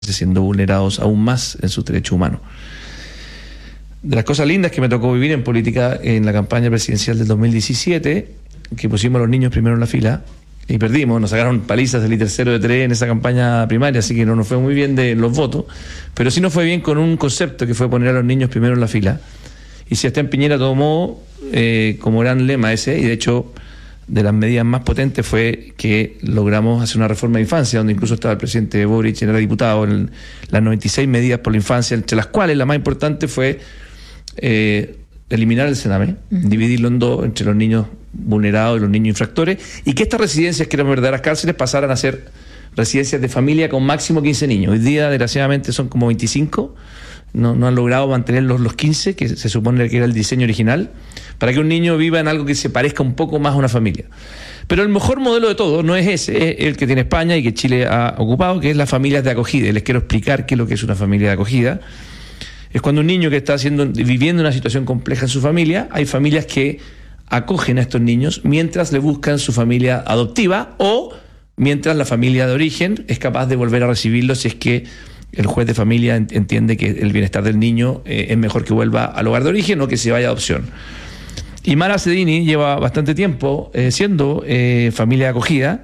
siendo vulnerados aún más en sus derechos humanos. De las cosas lindas que me tocó vivir en política en la campaña presidencial del 2017, que pusimos a los niños primero en la fila y perdimos, nos sacaron palizas del tercero de 3 en esa campaña primaria, así que no nos fue muy bien de los votos, pero sí nos fue bien con un concepto que fue poner a los niños primero en la fila. Y Sebastián Piñera tomó como gran lema ese, y de hecho de las medidas más potentes fue que logramos hacer una reforma de infancia, donde incluso estaba el presidente Boric, era diputado, en las 96 medidas por la infancia, entre las cuales la más importante fue eliminar el Sename, dividirlo en dos, entre los niños vulnerados y los niños infractores, y que estas residencias, que eran verdaderas cárceles, pasaran a ser residencias de familia con máximo 15 niños. Hoy día, desgraciadamente, son como 25, no han logrado mantener los 15, que se supone que era el diseño original, para que un niño viva en algo que se parezca un poco más a una familia. Pero el mejor modelo de todo no es ese, es el que tiene España y que Chile ha ocupado, que es las familias de acogida. Y les quiero explicar qué es lo que es una familia de acogida. Es cuando un niño que está viviendo una situación compleja en su familia, hay familias que acogen a estos niños mientras le buscan su familia adoptiva o mientras la familia de origen es capaz de volver a recibirlo si es que el juez de familia entiende que el bienestar del niño es mejor que vuelva al hogar de origen o que se vaya a adopción. Y Mara Cedini lleva bastante tiempo siendo familia de acogida.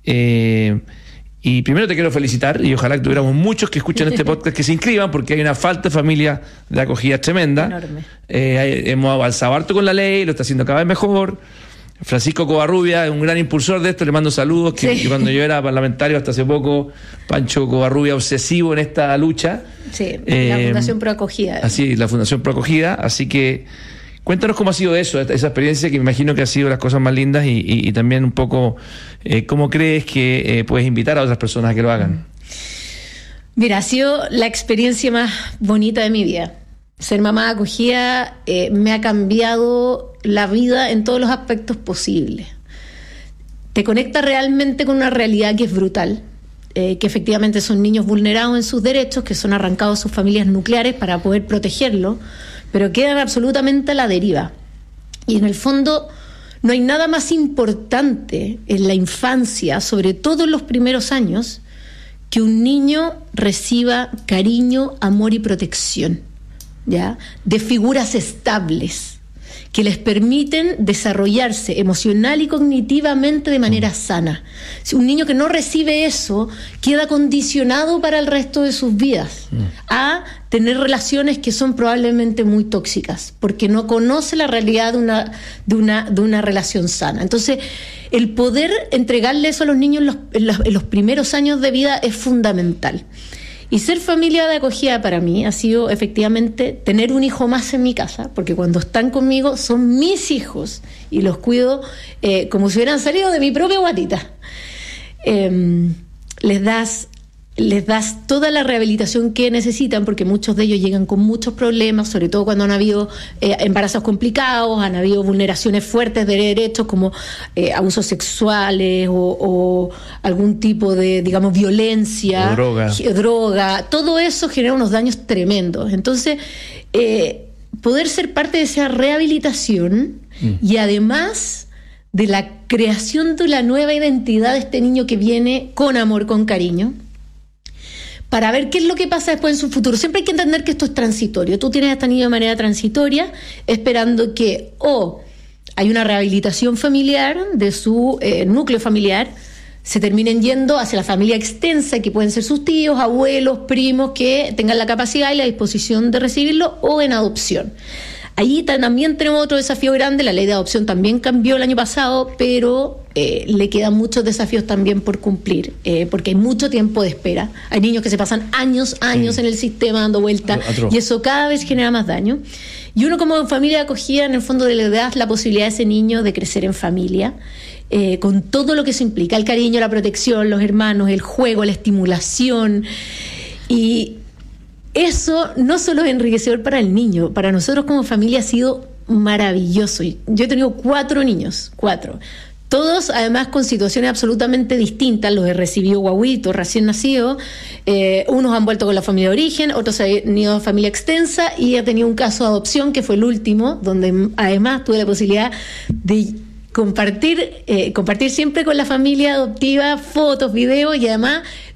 Y primero te quiero felicitar, y ojalá que tuviéramos muchos que escuchen este podcast que se inscriban, porque hay una falta de familia de acogida tremenda. Enorme. Hemos avanzado harto con la ley, lo está haciendo cada vez mejor. Francisco Covarrubia es un gran impulsor de esto, le mando saludos, que cuando yo era parlamentario hasta hace poco, Pancho Covarrubia obsesivo en esta lucha. Sí, la Fundación Pro Acogida. Así, la Fundación Pro Acogida, así que cuéntanos cómo ha sido eso, esa experiencia, que me imagino que ha sido las cosas más lindas, y también un poco cómo crees que puedes invitar a otras personas a que lo hagan. Mira, ha sido la experiencia más bonita de mi vida. Ser mamá de acogida me ha cambiado la vida en todos los aspectos posibles. Te conecta realmente con una realidad que es brutal, que efectivamente son niños vulnerados en sus derechos, que son arrancados de sus familias nucleares para poder protegerlos, pero quedan absolutamente a la deriva. Y en el fondo no hay nada más importante en la infancia, sobre todo en los primeros años, que un niño reciba cariño, amor y protección, ¿ya? De figuras estables que les permiten desarrollarse emocional y cognitivamente de manera sana. Si un niño que no recibe eso queda condicionado para el resto de sus vidas a tener relaciones que son probablemente muy tóxicas, porque no conoce la realidad de una relación sana. Entonces, el poder entregarle eso a los niños en los primeros años de vida es fundamental. Y ser familia de acogida para mí ha sido efectivamente tener un hijo más en mi casa, porque cuando están conmigo son mis hijos y los cuido como si hubieran salido de mi propia guatita. Les das toda la rehabilitación que necesitan, porque muchos de ellos llegan con muchos problemas, sobre todo cuando han habido embarazos complicados, han habido vulneraciones fuertes de derechos como abusos sexuales o algún tipo de, digamos, violencia, droga. Todo eso genera unos daños tremendos. Entonces, poder ser parte de esa rehabilitación y además de la creación de la nueva identidad de este niño que viene con amor, con cariño, para ver qué es lo que pasa después en su futuro. Siempre hay que entender que esto es transitorio. Tú tienes a esta niña de manera transitoria, esperando que hay una rehabilitación familiar de su núcleo familiar, se terminen yendo hacia la familia extensa, que pueden ser sus tíos, abuelos, primos, que tengan la capacidad y la disposición de recibirlo, o en adopción. Ahí también tenemos otro desafío grande. La ley de adopción también cambió el año pasado, pero le quedan muchos desafíos también por cumplir, porque hay mucho tiempo de espera. Hay niños que se pasan años en el sistema dando vueltas, y eso cada vez genera más daño. Y uno, como familia de acogida, en el fondo le das la posibilidad a ese niño de crecer en familia, con todo lo que eso implica: el cariño, la protección, los hermanos, el juego, la estimulación. Y eso no solo es enriquecedor para el niño, para nosotros como familia ha sido maravilloso. Yo he tenido 4 niños, todos además con situaciones absolutamente distintas. Los he recibido guaguitos, recién nacidos, unos han vuelto con la familia de origen, otros han ido a familia extensa, y he tenido un caso de adopción que fue el último, donde además tuve la posibilidad de compartir siempre con la familia adoptiva fotos, videos, y además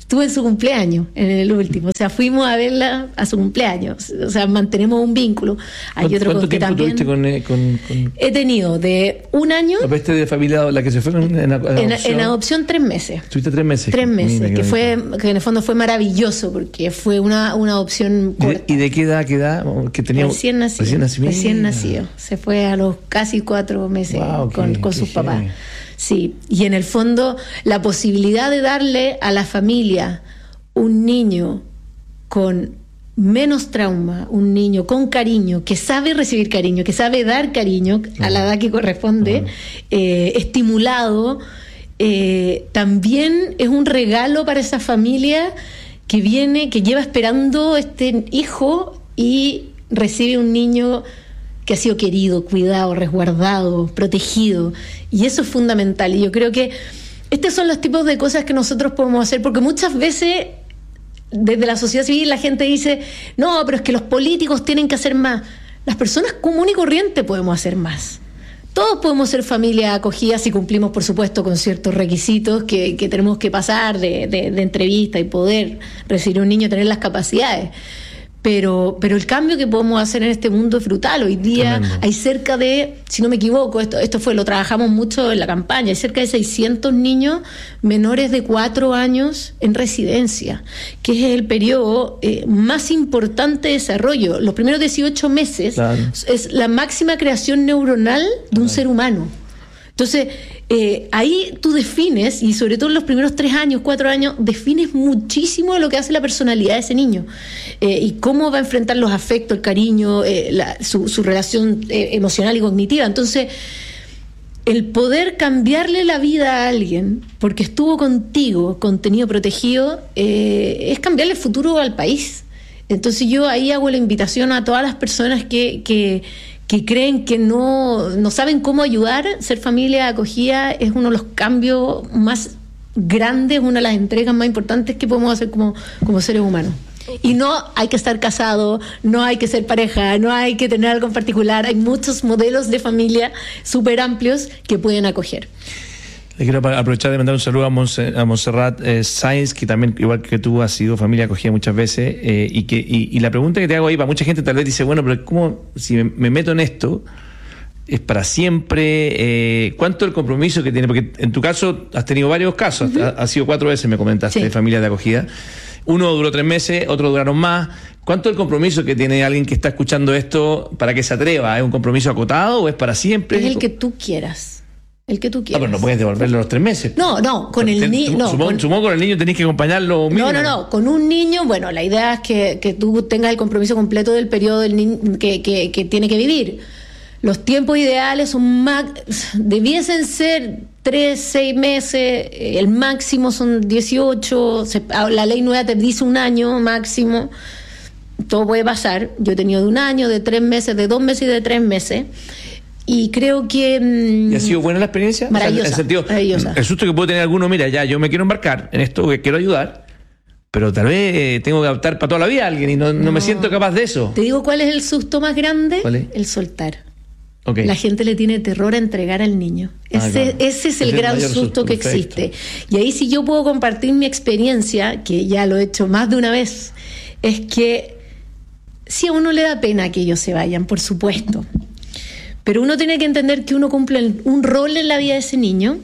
Estuve en su cumpleaños, en el último. O sea, fuimos a verla a su cumpleaños. O sea, mantenemos un vínculo. Hay otro ¿Cuánto que tiempo también tuviste con... He tenido de un año... ¿De familia la que se fue en adopción? En adopción 3 meses. ¿Estuviste 3 meses? 3 meses, Mira, que en el fondo fue maravilloso, porque fue una adopción corta. ¿Y de qué edad? Que tenía... Recién nacido. Se fue a los casi 4 meses. Wow, con sus papás. Sí, y en el fondo la posibilidad de darle a la familia un niño con menos trauma, un niño con cariño, que sabe recibir cariño, que sabe dar cariño a la edad que corresponde, estimulado, también es un regalo para esa familia que lleva esperando este hijo y recibe un niño que ha sido querido, cuidado, resguardado, protegido, y eso es fundamental. Y yo creo que estos son los tipos de cosas que nosotros podemos hacer, porque muchas veces desde la sociedad civil la gente dice, no, pero es que los políticos tienen que hacer más. Las personas comunes y corrientes podemos hacer más. Todos podemos ser familia acogida si cumplimos, por supuesto, con ciertos requisitos que tenemos que pasar de entrevista y poder recibir un niño, tener las capacidades. Pero el cambio que podemos hacer en este mundo es brutal. Hoy día hay cerca de, si no me equivoco, lo trabajamos mucho en la campaña, hay cerca de 600 niños menores de 4 años en residencia, que es el periodo más importante de desarrollo. Los primeros 18 meses es la máxima creación neuronal de un ser humano. Entonces, ahí tú defines, y sobre todo en los primeros 3 años, 4 años, defines muchísimo de lo que hace la personalidad de ese niño, y cómo va a enfrentar los afectos, el cariño, su relación emocional y cognitiva. Entonces, el poder cambiarle la vida a alguien porque estuvo contigo, contenido protegido, es cambiarle el futuro al país. Entonces yo ahí hago la invitación a todas las personas que creen que no saben cómo ayudar. Ser familia acogida es uno de los cambios más grandes, una de las entregas más importantes que podemos hacer como seres humanos. Y no hay que estar casado, no hay que ser pareja, no hay que tener algo en particular. Hay muchos modelos de familia súper amplios que pueden acoger. Le quiero aprovechar de mandar un saludo a Montserrat Sáenz, que también, igual que tú, has sido familia acogida muchas veces, y la pregunta que te hago ahí, para mucha gente tal vez dice, bueno, pero ¿cómo, si me meto en esto, es para siempre? ¿Cuánto el compromiso que tiene? Porque en tu caso has tenido varios casos, has sido 4 veces, me comentaste, de familias de acogida. Uno duró 3 meses, otros duraron más. ¿Cuánto el compromiso que tiene alguien que está escuchando esto para que se atreva? ¿Es un compromiso acotado o es para siempre? Es el que tú quieras. El que tú quieras. No, pero no puedes devolverlo los 3 meses. No, con el niño. Supongo con el niño tenés que acompañarlo mínimo. No. Con un niño, bueno, la idea es que tú tengas el compromiso completo del periodo del niño que tiene que vivir. Los tiempos ideales debiesen ser 3, 6 meses, el máximo son 18, la ley nueva te dice 1 año máximo. Todo puede pasar. Yo he tenido de 1 año, de 3 meses, de 2 meses y de 3 meses. Y creo que... ¿Y ha sido buena la experiencia? Maravillosa, o sea, en el sentido, maravillosa. El susto que puede tener alguno, mira, ya yo me quiero embarcar en esto, que quiero ayudar, pero tal vez tengo que adoptar para toda la vida a alguien y no me siento capaz de eso. ¿Te digo cuál es el susto más grande? ¿Cuál es? El soltar. Okay. La gente le tiene terror a entregar al niño. Ese es el gran susto que existe. Y ahí si yo puedo compartir mi experiencia, que ya lo he hecho más de una vez, es que sí, a uno le da pena que ellos se vayan, por supuesto. Pero uno tiene que entender que uno cumple un rol en la vida de ese niño,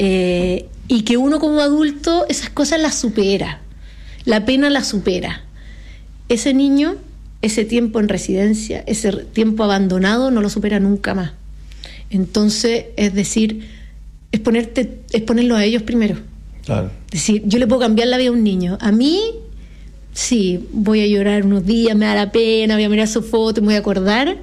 y que uno como adulto esas cosas las supera. La pena la supera. Ese niño, ese tiempo en residencia, ese tiempo abandonado, no lo supera nunca más. Entonces, es decir, es ponerlo a ellos primero. Claro. Es decir, yo le puedo cambiar la vida a un niño. A mí, sí, voy a llorar unos días, me da la pena, voy a mirar su foto, me voy a acordar,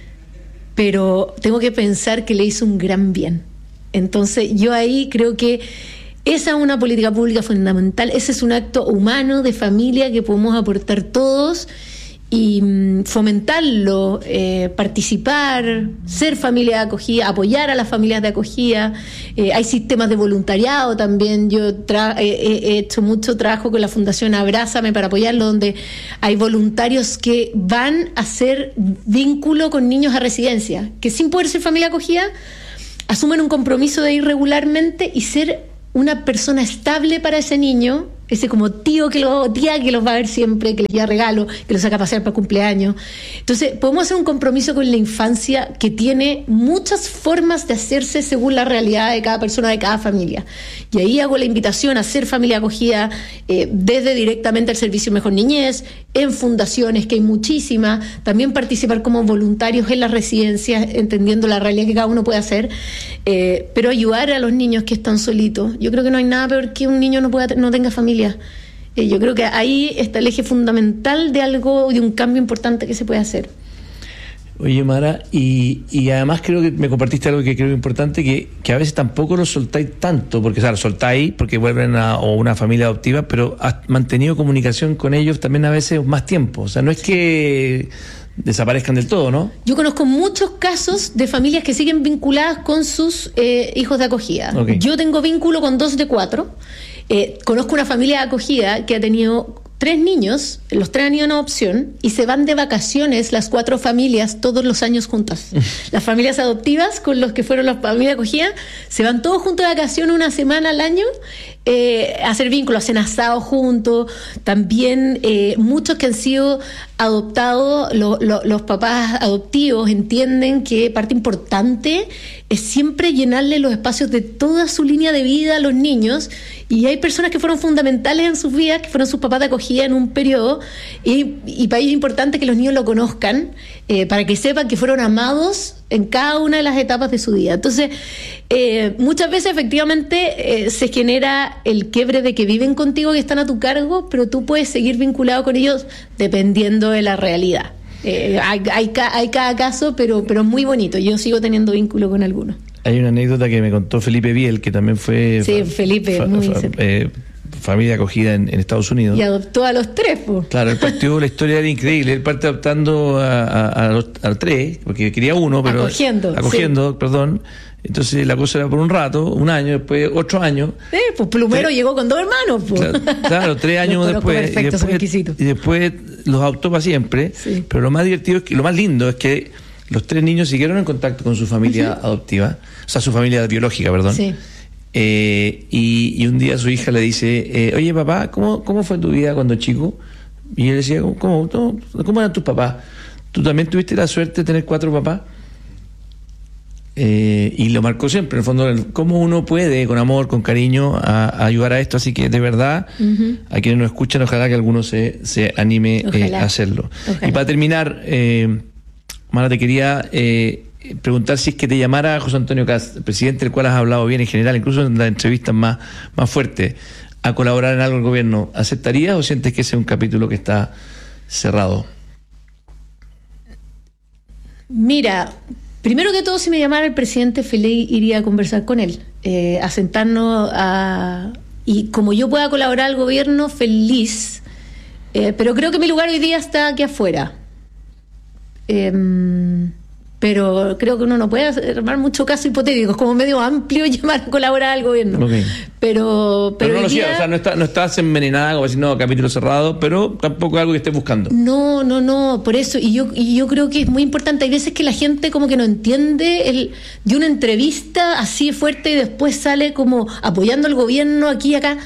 pero tengo que pensar que le hizo un gran bien. Entonces, yo ahí creo que esa es una política pública fundamental, ese es un acto humano de familia que podemos aportar todos y fomentarlo, participar, ser familia de acogida, apoyar a las familias de acogida. Hay sistemas de voluntariado también. Yo he hecho mucho trabajo con la Fundación Abrázame para apoyarlo, donde hay voluntarios que van a hacer vínculo con niños a residencia, que sin poder ser familia acogida, asumen un compromiso de ir regularmente y ser una persona estable para ese niño ese como tía que los va a ver siempre, que les lleva regalo, que los saca a pasear para cumpleaños. Entonces, podemos hacer un compromiso con la infancia que tiene muchas formas de hacerse según la realidad de cada persona, de cada familia. Y ahí hago la invitación a hacer familia acogida desde directamente al Servicio Mejor Niñez, en fundaciones, que hay muchísimas, también participar como voluntarios en las residencias, entendiendo la realidad que cada uno puede hacer, pero ayudar a los niños que están solitos. Yo creo que no hay nada peor que un niño no tenga familia. Yo creo que ahí está el eje fundamental de un cambio importante que se puede hacer. Oye, Mara, y además creo que me compartiste algo que creo importante, que a veces tampoco lo soltáis tanto, porque lo soltáis porque vuelven a una familia adoptiva, pero has mantenido comunicación con ellos también a veces más tiempo. O sea, no es que desaparezcan del todo, ¿no? Yo conozco muchos casos de familias que siguen vinculadas con sus hijos de acogida. Okay. Yo tengo vínculo con 2 de 4. Conozco una familia de acogida que ha tenido 3 niños, los 3 han ido en adopción y se van de vacaciones las 4 familias todos los años juntas. Las familias adoptivas con los que fueron las familias de acogida se van todos juntos de vacaciones una semana al año a hacer vínculos, hacen asado juntos. También muchos que han sido adoptados, los papás adoptivos entienden que parte importante es siempre llenarle los espacios de toda su línea de vida a los niños, y hay personas que fueron fundamentales en sus vidas, que fueron sus papás de acogida en un periodo, y para ellos es importante que los niños lo conozcan, para que sepan que fueron amados en cada una de las etapas de su vida. Entonces, muchas veces efectivamente se genera el quiebre de que viven contigo, que están a tu cargo, pero tú puedes seguir vinculado con ellos dependiendo de la realidad. Hay cada caso, pero es muy bonito. Yo sigo teniendo vínculo con algunos. Hay una anécdota que me contó Felipe Biel, que también fue familia acogida en Estados Unidos. Y adoptó a los 3, pues. Claro, él partió, la historia era increíble. Él parte adoptando a los 3, porque quería uno, pero acogiendo, sí. Perdón. Entonces la cosa era por un rato, un año, después 8 años. Pues Plumero llegó con 2 hermanos, pues. Claro, 3 años después. Y después los adoptó para siempre. Sí. Pero lo más divertido, lo más lindo es que los 3 niños siguieron en contacto con su familia adoptiva, o sea, su familia biológica, perdón. Sí. Y un día su hija le dice, oye papá, ¿cómo fue tu vida cuando chico? Y él decía, ¿cómo eran tus papás? ¿Tú también tuviste la suerte de tener 4 papás? Y lo marcó siempre, en el fondo, cómo uno puede, con amor, con cariño, a ayudar a esto. Así que de verdad, a quienes nos escuchan, ojalá que alguno se anime a hacerlo. Ojalá. Y para terminar, Mara, te quería preguntar si es que te llamara José Antonio Kast, el presidente del cual has hablado bien en general, incluso en las entrevistas más fuertes, a colaborar en algo del gobierno. ¿Aceptarías o sientes que ese es un capítulo que está cerrado? Mira, primero que todo, si me llamara el presidente, feliz iría a conversar con él, a sentarnos y como yo pueda colaborar al gobierno, feliz, pero creo que mi lugar hoy día está aquí afuera. Pero creo que uno no puede armar mucho caso hipotético, es como medio amplio llamar a colaborar al gobierno. Okay. Pero no lo sea, o sea, no estás envenenada como decir, no, capítulo cerrado, pero tampoco es algo que estés buscando. No, por eso, y yo creo que es muy importante. Hay veces que la gente como que no entiende de una entrevista así fuerte y después sale como apoyando al gobierno aquí y acá.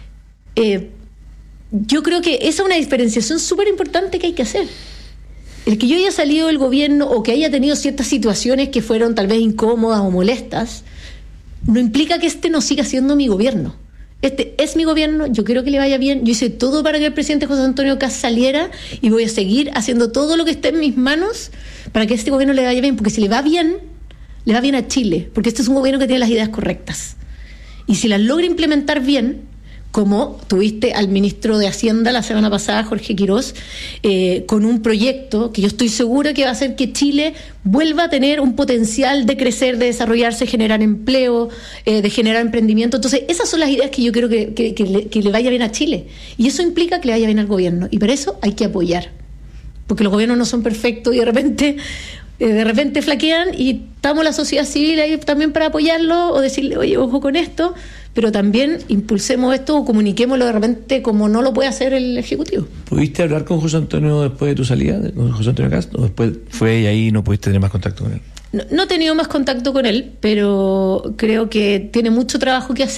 Yo creo que esa es una diferenciación súper importante que hay que hacer. El que yo haya salido del gobierno o que haya tenido ciertas situaciones que fueron tal vez incómodas o molestas, no implica que este no siga siendo mi gobierno. Este es mi gobierno, yo quiero que le vaya bien. Yo hice todo para que el presidente José Antonio Kast saliera y voy a seguir haciendo todo lo que esté en mis manos para que este gobierno le vaya bien, porque si le va bien a Chile, porque este es un gobierno que tiene las ideas correctas. Y si las logra implementar bien, como tuviste al ministro de Hacienda la semana pasada, Jorge Quirós, con un proyecto que yo estoy segura que va a hacer que Chile vuelva a tener un potencial de crecer, de desarrollarse, generar empleo, de generar emprendimiento. Entonces, esas son las ideas que yo quiero que le vaya bien a Chile. Y eso implica que le vaya bien al gobierno. Y para eso hay que apoyar. Porque los gobiernos no son perfectos y de repente flaquean, y estamos la sociedad civil ahí también para apoyarlo o decirle, oye, ojo con esto, pero también impulsemos esto o comuniquémoslo de repente como no lo puede hacer el Ejecutivo. ¿Pudiste hablar con José Antonio después de tu salida, con José Antonio Kast, o después fue y ahí no pudiste tener más contacto con él? No he tenido más contacto con él, pero creo que tiene mucho trabajo que hacer,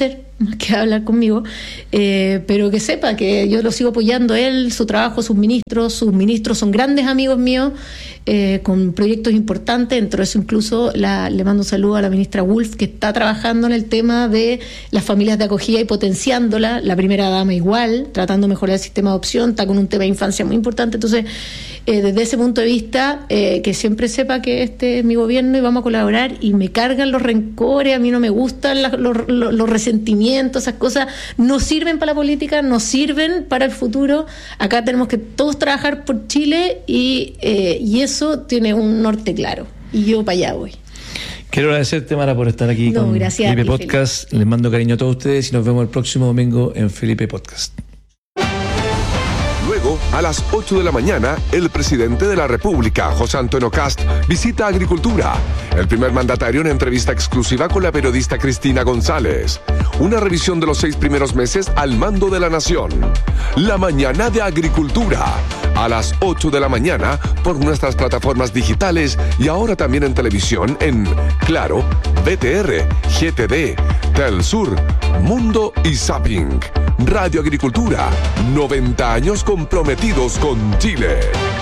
más que hablar conmigo, pero que sepa que yo lo sigo apoyando él, su trabajo, sus ministros son grandes amigos míos, con proyectos importantes. Dentro de eso incluso le mando un saludo a la ministra Wolf, que está trabajando en el tema de las familias de acogida y potenciándola, la primera dama igual, tratando de mejorar el sistema de adopción, está con un tema de infancia muy importante. Entonces, desde ese punto de vista, que siempre sepa que este es mi gobierno y vamos a colaborar, y me cargan los rencores, a mí no me gustan los resentimientos, esas cosas no sirven para la política, no sirven para el futuro. Acá tenemos que todos trabajar por Chile y eso tiene un norte claro, y yo para allá voy. Quiero agradecerte, Mara, por estar aquí con Felipe Podcast. Les mando cariño a todos ustedes y nos vemos el próximo domingo en Felipe Podcast. Luego, a las 8 de la mañana, el presidente de la República, José Antonio Kast, visita Agricultura. El primer mandatario en entrevista exclusiva con la periodista Cristina González. Una revisión de los 6 primeros meses al mando de la nación. La mañana de Agricultura. A las 8 de la mañana por nuestras plataformas digitales y ahora también en televisión en Claro, BTR, GTD, Telsur, Mundo y Zapping. Radio Agricultura, 90 años comprometidos con Chile.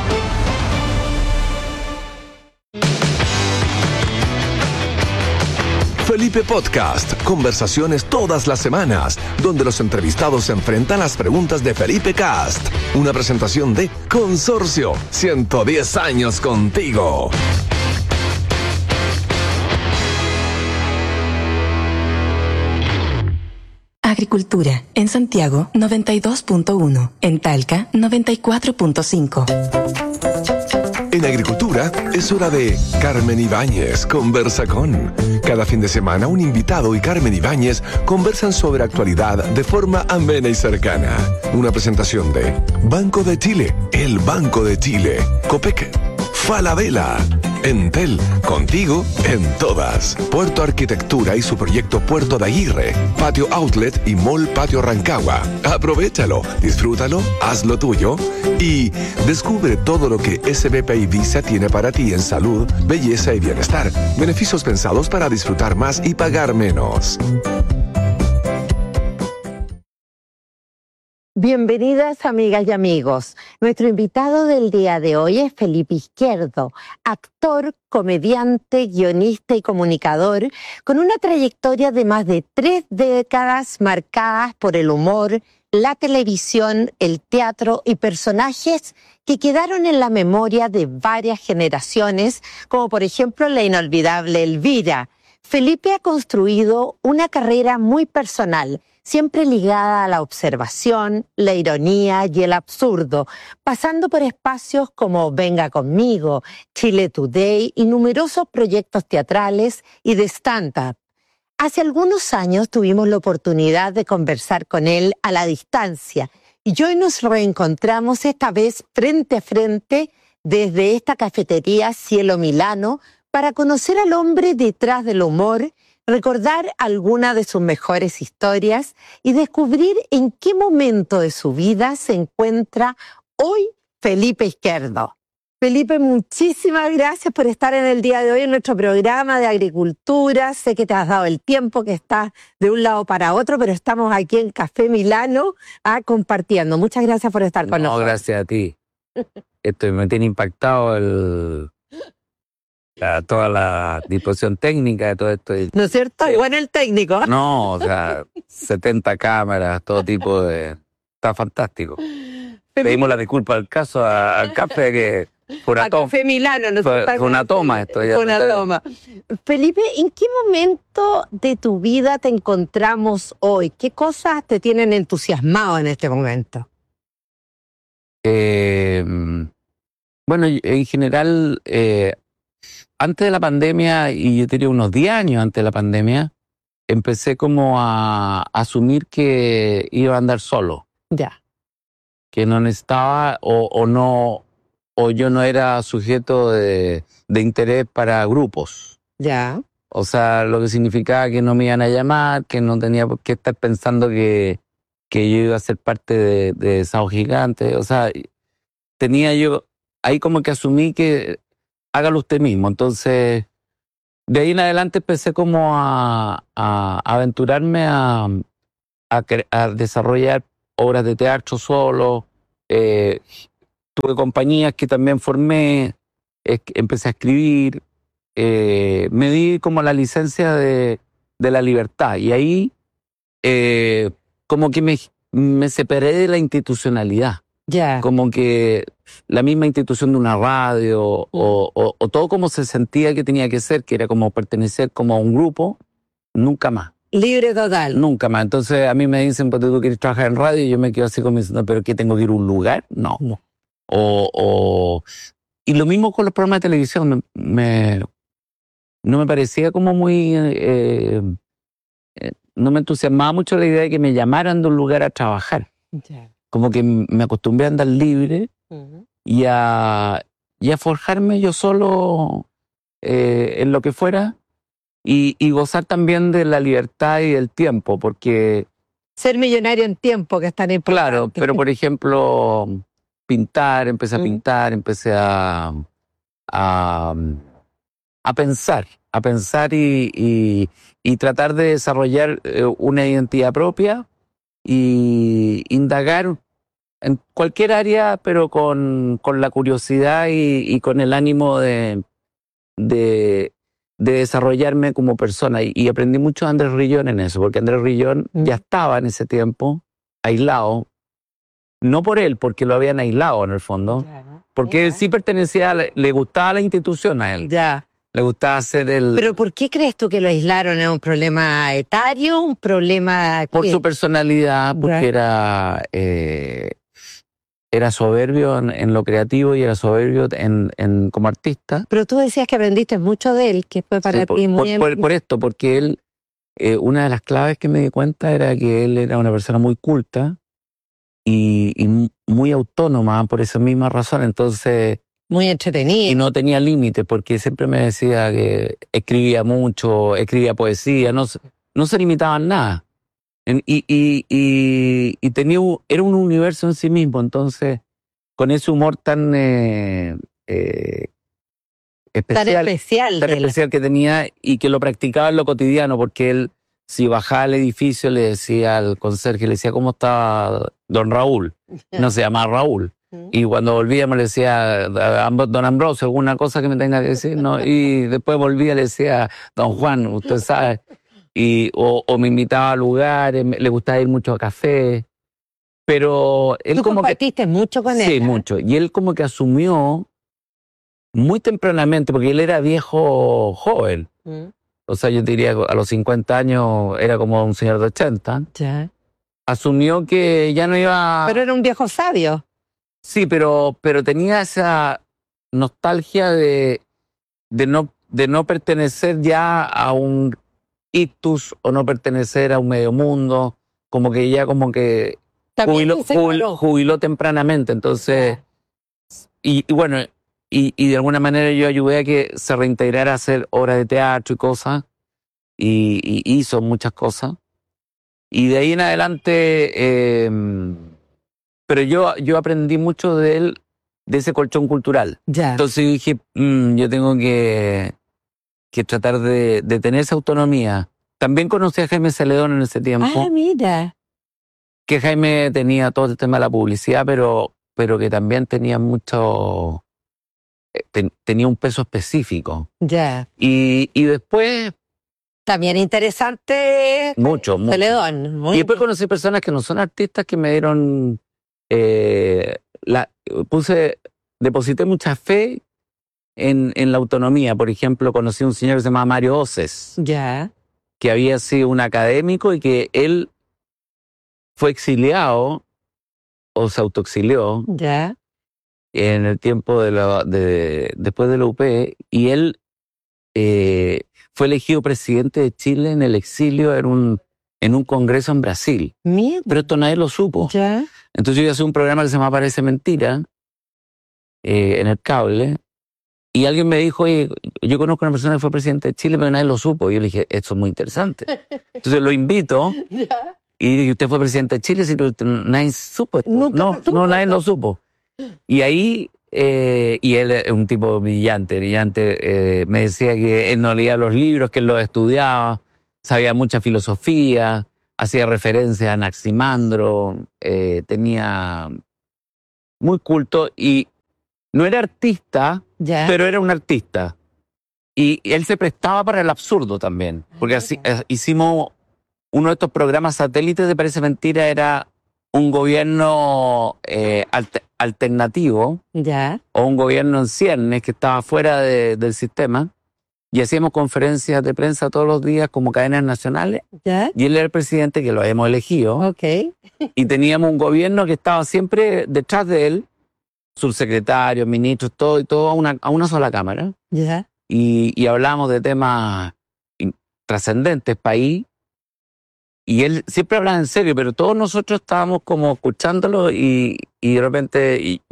Felipe Podcast, conversaciones todas las semanas, donde los entrevistados se enfrentan a las preguntas de Felipe Kast. Una presentación de Consorcio, 110 años contigo. Agricultura, en Santiago 92.1, en Talca 94.5. En Agricultura es hora de Carmen Ibáñez conversa con. Cada fin de semana un invitado y Carmen Ibáñez conversan sobre actualidad de forma amena y cercana. Una presentación de Banco de Chile, el Banco de Chile, Copec, Falabella, Entel, contigo en todas. Puerto Arquitectura y su proyecto Puerto de Aguirre, Patio Outlet y Mall Patio Rancagua. Aprovechalo, disfrútalo, hazlo tuyo y descubre todo lo que SBPI Visa tiene para ti en salud, belleza y bienestar. Beneficios pensados para disfrutar más y pagar menos. Bienvenidas, amigas y amigos. Nuestro invitado del día de hoy es Felipe Izquierdo, actor, comediante, guionista y comunicador, con una trayectoria de más de 3 décadas marcadas por el humor, la televisión, el teatro y personajes que quedaron en la memoria de varias generaciones, como por ejemplo la inolvidable Elvira. Felipe ha construido una carrera muy personal, siempre ligada a la observación, la ironía y el absurdo, pasando por espacios como Venga Conmigo, Chile Today y numerosos proyectos teatrales y de stand-up. Hace algunos años tuvimos la oportunidad de conversar con él a la distancia y hoy nos reencontramos esta vez frente a frente desde esta cafetería Cielo Milano para conocer al hombre detrás del humor, recordar alguna de sus mejores historias y descubrir en qué momento de su vida se encuentra hoy Felipe Izquierdo. Felipe, muchísimas gracias por estar en el día de hoy en nuestro programa de Agricultura. Sé que te has dado el tiempo, que estás de un lado para otro, pero estamos aquí en Café Milano compartiendo. Muchas gracias por estar con nosotros. No, gracias a ti. Esto me tiene impactado toda la disposición técnica de todo esto. ¿No es cierto? Igual el técnico. No, o sea, 70 cámaras, todo tipo de... Está fantástico. Pedimos la disculpa al caso, al café, que fue una toma. Café Milano, ¿no? Fue una toma esto. Fue una toma. Felipe, ¿en qué momento de tu vida te encontramos hoy? ¿Qué cosas te tienen entusiasmado en este momento? Bueno, en general... antes de la pandemia, y yo tenía unos 10 años antes de la pandemia, empecé como a asumir que iba a andar solo. Ya. Que no necesitaba o yo no era sujeto de interés para grupos. Ya. O sea, lo que significaba que no me iban a llamar, que no tenía por qué estar pensando que yo iba a ser parte de Sao Gigante. O sea, tenía yo... Ahí como que asumí que... hágalo usted mismo. Entonces, de ahí en adelante empecé como a aventurarme a a desarrollar obras de teatro solo. Tuve compañías que también formé, empecé a escribir, me di como la licencia de la libertad y ahí como que me separé de la institucionalidad. Ya. Como que la misma institución de una radio o todo como se sentía que tenía que ser, que era como pertenecer como a un grupo, nunca más. Libre total. Nunca más. Entonces a mí me dicen, pues tú quieres trabajar en radio y yo me quedo así como diciendo, ¿pero qué tengo que ir a un lugar? No. Y lo mismo con los programas de televisión. No me parecía como muy... no me entusiasmaba mucho la idea de que me llamaran de un lugar a trabajar. Ya. Como que me acostumbré a andar libre y a forjarme yo solo en lo que fuera y gozar también de la libertad y del tiempo, porque... Ser millonario en tiempo, que es tan importante. Claro, pero por ejemplo, pintar, empecé a pintar, empecé a pensar y tratar de desarrollar una identidad propia y indagar en cualquier área, pero con la curiosidad y con el ánimo de desarrollarme como persona. Y aprendí mucho de Andrés Rillón en eso, porque Andrés Rillón ya estaba en ese tiempo aislado, no por él, porque lo habían aislado en el fondo, porque él sí pertenecía, le gustaba la institución a él. Ya. Le gustaba hacer el... ¿Pero por qué crees tú que lo aislaron? ¿Es un problema etario? ¿Un problema...? Por su personalidad, porque era soberbio en lo creativo y era soberbio como artista. Pero tú decías que aprendiste mucho de él, que fue para ti muy... Por esto, porque él, una de las claves que me di cuenta era que él era una persona muy culta y muy autónoma por esa misma razón. Entonces... Muy entretenido. Y no tenía límites, porque siempre me decía que escribía mucho, escribía poesía, no se limitaba en nada. Y era un universo en sí mismo, entonces, con ese humor tan especial que tenía y que lo practicaba en lo cotidiano, porque él, si bajaba al edificio, le decía al conserje, le decía, ¿cómo está don Raúl? No se llama Raúl. Y cuando volvíamos le decía, don Ambrosio, alguna cosa que me tenga que decir, ¿no? Y después volvía y le decía, don Juan, usted sabe. O me invitaba a lugares, le gustaba ir mucho a café. Pero él ¿Tú como compartiste mucho con él? Sí, mucho. Y él como que asumió muy tempranamente, porque él era viejo joven. O sea, yo diría a los 50 años era como un señor de 80. Ya. Asumió que ya no iba... Pero era un viejo sabio. Sí, pero tenía esa nostalgia de no pertenecer ya a un ictus o no pertenecer a un medio mundo, como que ya jubiló tempranamente. Entonces, y bueno, y de alguna manera yo ayudé a que se reintegrara a hacer obras de teatro y cosas, y hizo muchas cosas. Y de ahí en adelante... pero yo aprendí mucho de él, de ese colchón cultural. Ya. Entonces dije, yo tengo que tratar de tener esa autonomía. También conocí a Jaime Celedón en ese tiempo. Ah, mira. Que Jaime tenía todo el tema de la publicidad, pero que también tenía mucho... tenía un peso específico. Ya. Y después... También interesante. Mucho. Celedón. Y después conocí personas que no son artistas que me dieron... deposité mucha fe en la autonomía. Por ejemplo, conocí a un señor que se llamaba Mario Oces, Ya. que había sido un académico y que él fue exiliado o se autoexilió Ya. en el tiempo después de la UP, y él fue elegido presidente de Chile en el exilio en un congreso en Brasil. Mira. Pero esto nadie lo supo. Ya. Entonces yo iba a hacer un programa que se llama Parece Mentira, en el cable, y alguien me dijo, oye, yo conozco a una persona que fue presidente de Chile, pero nadie lo supo. Y yo le dije, esto es muy interesante. Entonces lo invito, y usted fue presidente de Chile, nadie supo esto. No, nadie lo supo. Y ahí, y él es un tipo brillante, me decía que él no leía los libros, que él los estudiaba, sabía mucha filosofía, hacía referencia a Anaximandro, tenía muy culto y no era artista, Ya. pero era un artista. Y él se prestaba para el absurdo también, porque así, hicimos uno de estos programas satélites de Parece Mentira, era un gobierno alternativo Ya. o un gobierno en ciernes que estaba fuera del sistema, y hacíamos conferencias de prensa todos los días como cadenas nacionales, Ya. y él era el presidente que lo habíamos elegido, Ok. y teníamos un gobierno que estaba siempre detrás de él, subsecretarios, ministros, todo y todo a una sola cámara, Ya. y hablábamos de temas trascendentes, país, y él siempre hablaba en serio, pero todos nosotros estábamos como escuchándolo y de repente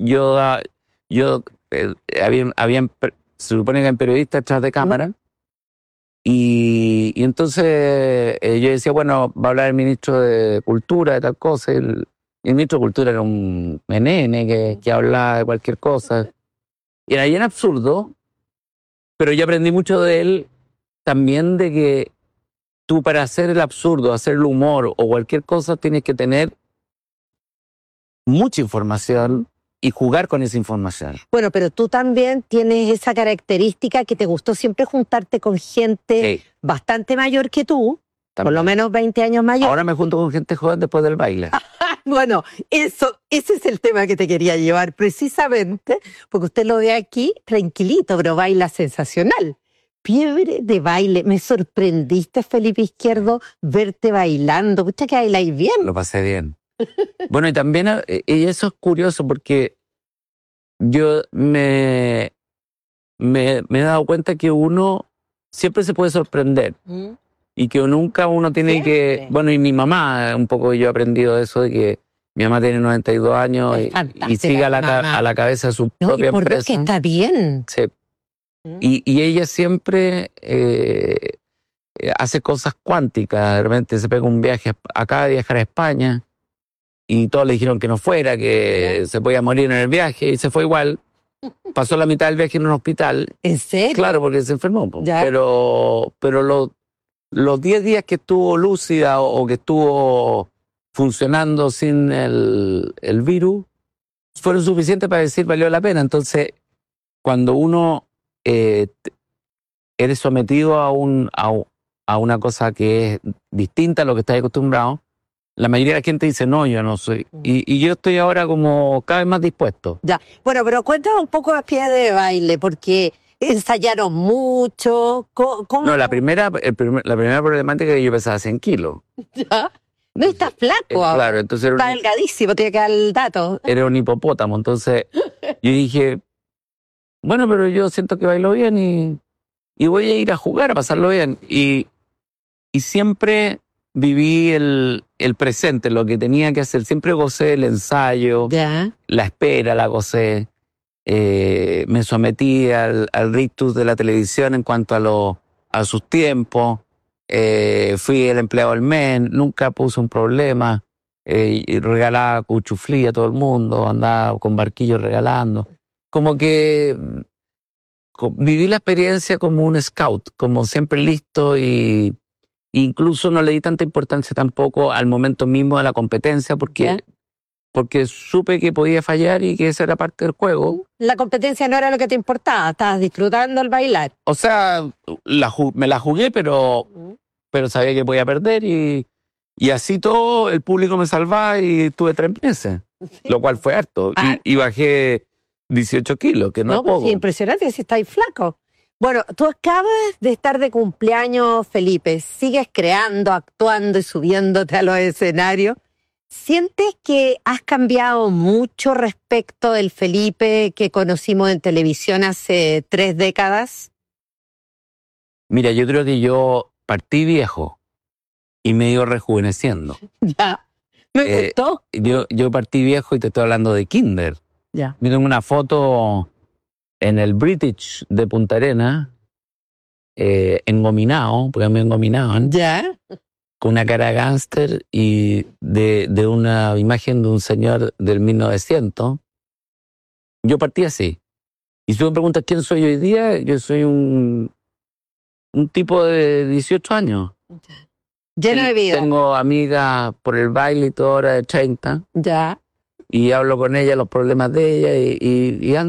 se supone que hay periodistas detrás de cámara, y entonces yo decía, bueno, va a hablar el ministro de Cultura, de tal cosa, y el ministro de Cultura era un menene que hablaba de cualquier cosa. Y era bien absurdo, pero yo aprendí mucho de él también, de que tú para hacer el absurdo, hacer el humor o cualquier cosa tienes que tener mucha información y jugar con esa información. Bueno, pero tú también tienes esa característica que te gustó siempre juntarte con gente bastante mayor que tú, por lo menos 20 años mayor. Ahora me junto con gente joven después del baile. Bueno, ese es el tema que te quería llevar precisamente, porque usted lo ve aquí tranquilito, pero baila sensacional. Fiebre de baile. Me sorprendiste, Felipe Izquierdo, verte bailando. Usted que bailáis bien. Lo pasé bien. Bueno, y también y eso es curioso porque yo me he dado cuenta que uno siempre se puede sorprender. Y que nunca uno tiene Siempre. Bueno, y mi mamá, un poco yo he aprendido eso de que mi mamá tiene 92 años Es y fantástica sigue a mamá. la cabeza de su No, propia y por Dios empresa. que está bien. Sí. Y ella siempre hace cosas cuánticas. De repente se pega un viaje, acaba de viajar a España y todos le dijeron que no fuera, que se podía morir en el viaje, y se fue igual. Pasó la mitad del viaje en un hospital. ¿En serio? Claro, porque se enfermó. Po. Ya. Pero los 10 días que estuvo lúcida o que estuvo funcionando sin el virus fueron suficientes para decir valió la pena. Entonces, cuando uno eres sometido a una cosa que es distinta a lo que estás acostumbrado, la mayoría de la gente dice, no, yo no soy. Y yo estoy ahora como cada vez más dispuesto. Ya. Bueno, pero cuéntame un poco a pie de baile, porque ensayaron mucho. ¿Cómo? No, la primera problemática es que yo pesaba 100 kilos. ¿Ya? No estás flaco ahora. Claro, entonces Está delgadísimo, tiene que dar el dato. era un hipopótamo. Entonces yo dije, bueno, pero yo siento que bailo bien y voy a ir a jugar, a pasarlo bien. Y siempre viví el presente, lo que tenía que hacer. Siempre gocé el ensayo, Ya. la espera, la gocé. Me sometí al rictus de la televisión en cuanto a sus tiempos. Fui el empleado del mes, nunca puse un problema. Y regalaba cuchuflí a todo el mundo, andaba con barquillos regalando. Como que viví la experiencia como un scout, como siempre listo, y incluso no le di tanta importancia tampoco al momento mismo de la competencia porque supe que podía fallar y que esa era parte del juego. La competencia no era lo que te importaba, estabas disfrutando el bailar. O sea, me la jugué, pero sabía que podía perder y así todo el público me salvaba y tuve 3 meses, lo cual fue harto. Y bajé 18 kilos, que no es poco. Sí, impresionante si estáis flaco. Bueno, tú acabas de estar de cumpleaños, Felipe. Sigues creando, actuando y subiéndote a los escenarios. ¿Sientes que has cambiado mucho respecto del Felipe que conocimos en televisión hace 3 décadas? Mira, yo creo que yo partí viejo y me he ido rejuveneciendo. Ya. Me gustó. Yo partí viejo y te estoy hablando de kinder. Ya. Yo tengo una foto en el British de Punta Arenas, engominado, porque me engominaban, Ya. con una cara de gángster y de una imagen de un señor del 1900. Yo partí así. Y si tú me preguntas quién soy hoy día, yo soy un tipo de 18 años. Lleno de vida. Tengo amigas por el baile y todo ahora de 30 Ya. y hablo con ella los problemas de ella y